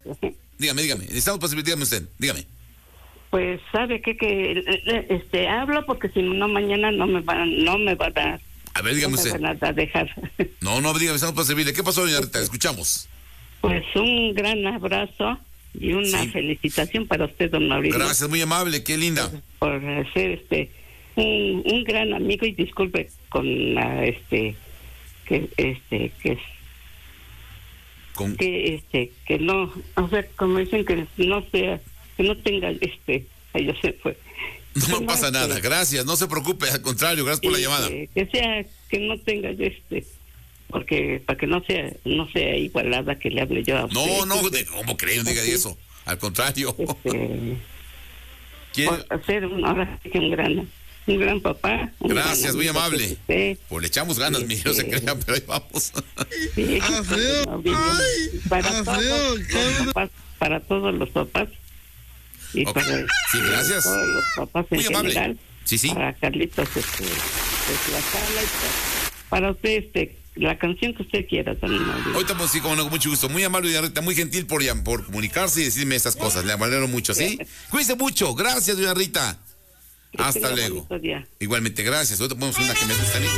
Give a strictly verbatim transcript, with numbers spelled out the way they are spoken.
Dígame, dígame. Necesitamos posibilidad, dígame usted, dígame. Pues, ¿sabe qué? Que, este, hablo porque si no, mañana no me van, no me va a dar. A ver, dígame no usted. Me van a dejar. No, no, dígame, estamos para servirle. ¿Qué pasó, doña Rita? Escuchamos. Pues un gran abrazo y una Sí. felicitación para usted, don Mauricio. Gracias, muy amable, qué linda. Por ser este un, un gran amigo, y disculpe con la este que este que es Con... que este que no, o sea, como dicen, que no sea, que no tenga este, ahí ya se fue. No Que pasa este, nada, gracias, no se preocupe, al contrario, gracias por la llamada. este, que sea, que no tenga este, porque para que no sea, no sea igualada que le hable yo a usted. No, no, de- ¿cómo cree? No diga eso, al contrario. Este, ¿Quiere? por ser un, ahora sí que un gran, un gran papá. Un Gracias, gran muy amigo amable. que usted. Pues le echamos ganas, mi no se Este- crean, pero ahí vamos. Sí, Alfredo, Mauricio. ay, para Alfredo, todos ¿qué? los papás, para todos los papás y Ok. para Sí, gracias. todos los papás en Muy amable. general. Sí, sí. Para Carlitos, este, pues, la sala y para, para usted, este, la canción que usted quiera también. Mauricio. Ahorita pues sí, como no, con mucho gusto. Muy amable, doña Rita, muy gentil por, llam- por comunicarse y decirme estas cosas. Le valoro mucho, ¿sí? Cuídense mucho. Gracias, doña Rita. Que Hasta tenga luego. bonito día. Igualmente, gracias. Ahorita ponemos una que me gusta a mí.